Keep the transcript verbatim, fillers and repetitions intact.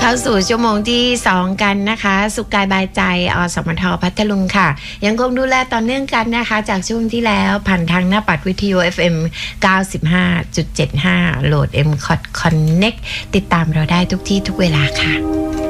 เข้าสู่ชั่วโมงที่สองกันนะคะสุขกายบายใจอสมทพัทลุงค่ะยังคงดูแลต่อเนื่องกันนะคะจากช่วงที่แล้วผ่านทางหน้าปัดวิทยุ เอฟ เอ็ม เก้าสิบห้าจุดเจ็ดห้า โหลด เอ็ม ซี โอ ที Connect ติดตามเราได้ทุกที่ทุกเวลาค่ะ